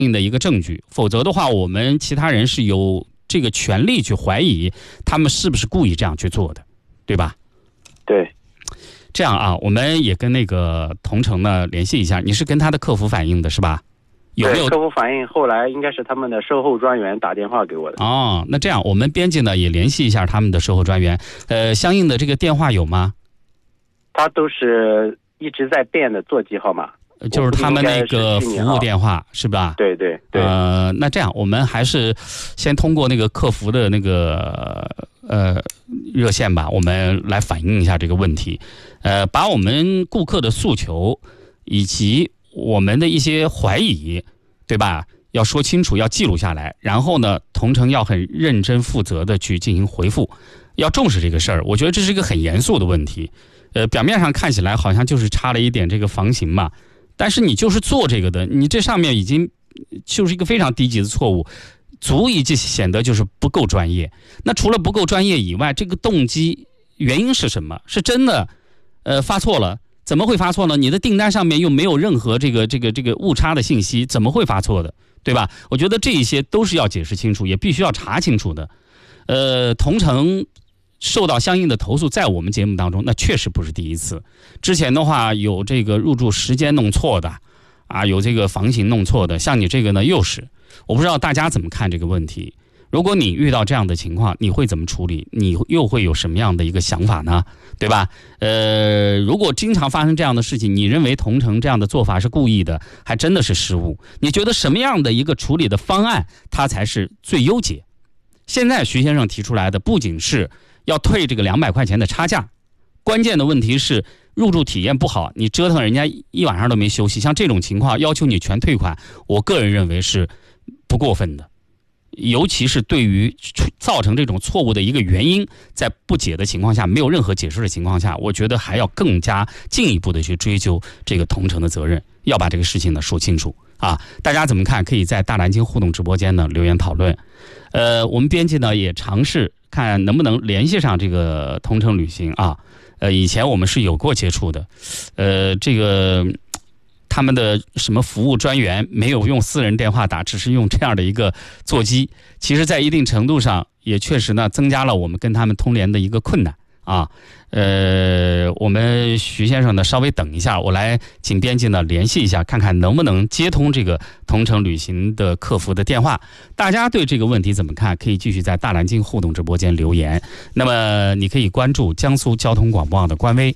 应的一个证据，否则的话，我们其他人是有这个权利去怀疑他们是不是故意这样去做的，对吧？ 对。 这样啊，我们也跟那个同城呢联系一下，你是跟他的客服反映的是吧？有没有客服反映？后来应该是他们的售后专员打电话给我的。 哦，那这样我们编辑呢也联系一下他们的售后专员，相应的这个电话有吗？ 他都是一直在变的座机号码， 就是他们那个服务电话是吧？ 对对对。 那这样我们还是先通过那个客服的那个热线吧，我们来反映一下这个问题，把我们顾客的诉求以及我们的一些怀疑，对吧？要说清楚，要记录下来，然后呢，同城要很认真负责的去进行回复，要重视这个事儿。我觉得这是一个很严肃的问题。表面上看起来好像就是差了一点这个防行嘛，但是你就是做这个的，你这上面已经就是一个非常低级的错误，足以就显得就是不够专业。那除了不够专业以外，这个动机原因是什么？是真的发错了？怎么会发错呢？你的订单上面又没有任何这个误差的信息，怎么会发错的？对吧？我觉得这一些都是要解释清楚，也必须要查清楚的。同城受到相应的投诉，在我们节目当中那确实不是第一次。之前的话有这个入住时间弄错的啊，有这个房型弄错的，像你这个呢又是。我不知道大家怎么看这个问题，如果你遇到这样的情况，你会怎么处理？你又会有什么样的一个想法呢？对吧？如果经常发生这样的事情，你认为同城这样的做法是故意的，还真的是失误？你觉得什么样的一个处理的方案它才是最优解？现在徐先生提出来的不仅是要退这个200块钱的差价，关键的问题是入住体验不好，你折腾人家一晚上都没休息，像这种情况要求你全退款，我个人认为是不过分的。尤其是对于造成这种错误的一个原因，在不解的情况下，没有任何解释的情况下，我觉得还要更加进一步的去追究这个同城的责任，要把这个事情呢说清楚啊！大家怎么看？可以在大南京互动直播间呢留言讨论。我们编辑呢也尝试看能不能联系上这个同城旅行啊。以前我们是有过接触的，这个他们的什么服务专员没有用私人电话打，只是用这样的一个座机，其实在一定程度上也确实呢增加了我们跟他们通联的一个困难啊。我们徐先生呢稍微等一下，我来请编辑呢联系一下，看看能不能接通这个同城旅行的客服的电话。大家对这个问题怎么看？可以继续在大南京互动直播间留言。那么你可以关注江苏交通广播网的官微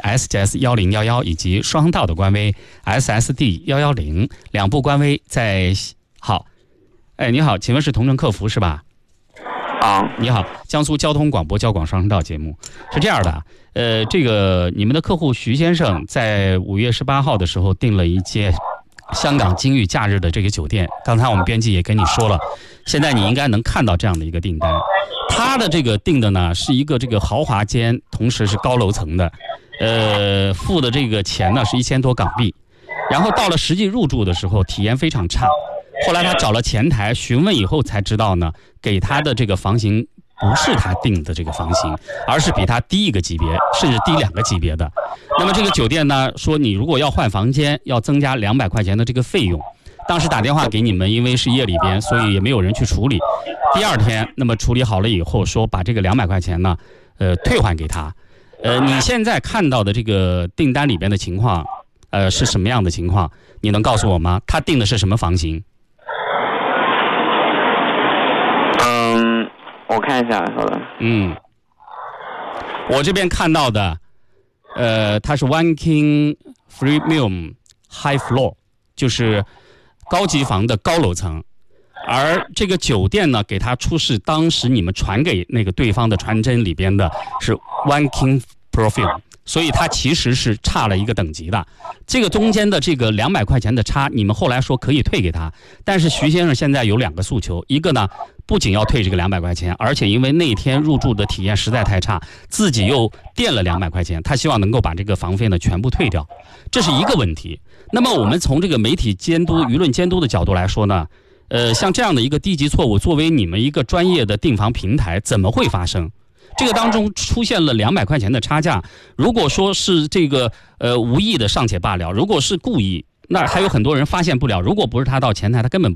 JSJS1011 以及双道的官微 SSD110，两部官微在好。你好，请问是同城客服是吧？你好，江苏交通广播交广双声道节目是这样的，这个你们的客户徐先生在5月18号的时候订了一间香港金域假日的这个酒店，刚才我们编辑也跟你说了，现在你应该能看到这样的一个订单，他的这个订的呢是一个这个豪华间，同时是高楼层的，付的这个钱呢是1000多港币，然后到了实际入住的时候体验非常差。后来他找了前台询问以后才知道呢，给他的这个房型不是他定的这个房型，而是比他低一个级别，甚至低2个级别的。那么这个酒店呢说，你如果要换房间要增加200块钱的这个费用。当时打电话给你们，因为是夜里边，所以也没有人去处理。第二天那么处理好了以后，说把这个200块钱呢退还给他。你现在看到的这个订单里边的情况是什么样的情况？你能告诉我吗？他订的是什么房型？ 我看一下，好的。 我这边看到的，它是 One King Premium High Floor， 就是高级房的高楼层，而这个酒店呢，给他出示当时你们传给那个对方的传真里边的是 One King Premium， 所以它其实是差了一个等级的。这个中间的这个200块钱的差，你们后来说可以退给他，但是徐先生现在有2个诉求，一个呢，不仅要退这个200块钱，而且因为那天入住的体验实在太差，自己又垫了200块钱，他希望能够把这个房费呢全部退掉，这是一个问题。那么我们从这个媒体监督、舆论监督的角度来说呢，像这样的一个低级错误，作为你们一个专业的订房平台，怎么会发生？这个当中出现了200块钱的差价，如果说是这个无意的尚且罢了，如果是故意，那还有很多人发现不了，如果不是他到前台，他根本不